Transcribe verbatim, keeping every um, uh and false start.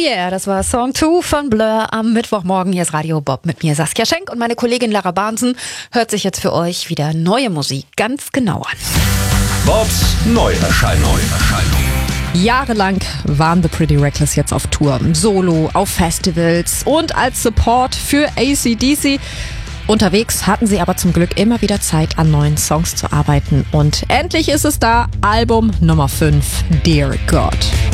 yeah, das war Song zwei von Blur am Mittwochmorgen. Hier ist Radio Bob mit mir, Saskia Schenk, und meine Kollegin Lara Bahnsen hört sich jetzt für euch wieder neue Musik ganz genau an. Bobs Neuerscheinung. Jahrelang waren The Pretty Reckless jetzt auf Tour, solo, auf Festivals und als Support für A C D C. Unterwegs hatten sie aber zum Glück immer wieder Zeit, an neuen Songs zu arbeiten. Und endlich ist es da, Album Nummer fünf, Dear God.